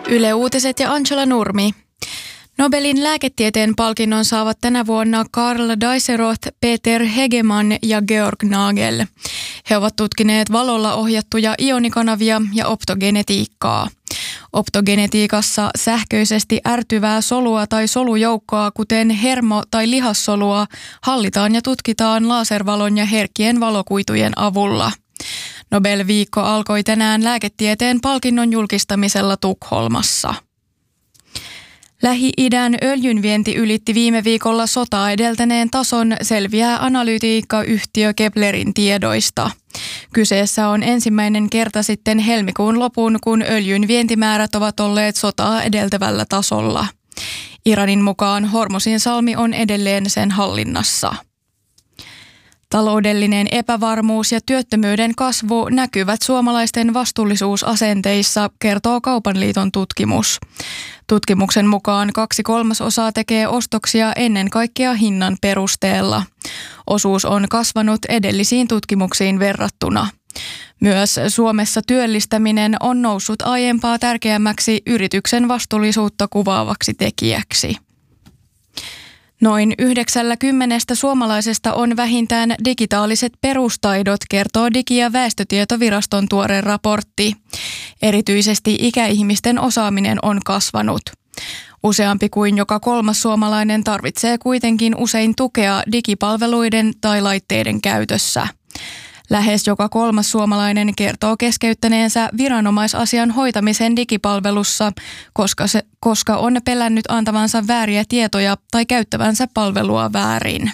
Yle Uutiset ja Angela Nurmi. Nobelin lääketieteen palkinnon saavat tänä vuonna Karl Diceroth, Peter Hegemann ja Georg Nagel. He ovat tutkineet valolla ohjattuja ionikanavia ja optogenetiikkaa. Optogenetiikassa sähköisesti ärtyvää solua tai solujoukkoa, kuten hermo- tai lihassolua, hallitaan ja tutkitaan laservalon ja herkkien valokuitujen avulla. Nobel-viikko alkoi tänään lääketieteen palkinnon julkistamisella Tukholmassa. Lähi-idän öljynvienti ylitti viime viikolla sotaa edeltäneen tason, selviää analytiikkayhtiö Keplerin tiedoista. Kyseessä on ensimmäinen kerta sitten helmikuun lopun, kun öljyn vientimäärät ovat olleet sotaa edeltävällä tasolla. Iranin mukaan Hormusin salmi on edelleen sen hallinnassa. Taloudellinen epävarmuus ja työttömyyden kasvu näkyvät suomalaisten vastuullisuusasenteissa, kertoo Kaupan liiton tutkimus. Tutkimuksen mukaan 2/3 tekee ostoksia ennen kaikkea hinnan perusteella. Osuus on kasvanut edellisiin tutkimuksiin verrattuna. Myös Suomessa työllistäminen on noussut aiempaa tärkeämmäksi yrityksen vastuullisuutta kuvaavaksi tekijäksi. Noin 90 suomalaisesta on vähintään digitaaliset perustaidot, kertoo Digi- ja väestötietoviraston tuore raportti. Erityisesti ikäihmisten osaaminen on kasvanut. Useampi kuin joka 3. suomalainen tarvitsee kuitenkin usein tukea digipalveluiden tai laitteiden käytössä. Lähes joka 3. suomalainen kertoo keskeyttäneensä viranomaisasian hoitamisen digipalvelussa, koska on pelännyt antavansa vääriä tietoja tai käyttävänsä palvelua väärin.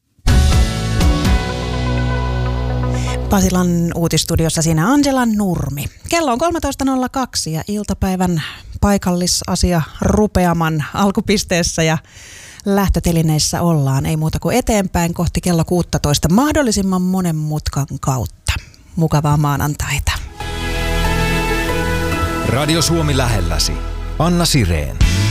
Pasilan uutistudiossa siinä Angela Nurmi. Kello on 13.02 ja iltapäivän paikallisasia rupeaman alkupisteessä ja lähtötelineissä ollaan. Ei muuta kuin eteenpäin kohti kello 16 mahdollisimman monen mutkan kautta. Mukavaa maanantaita. Radio Suomi lähelläsi. Anna Sireen.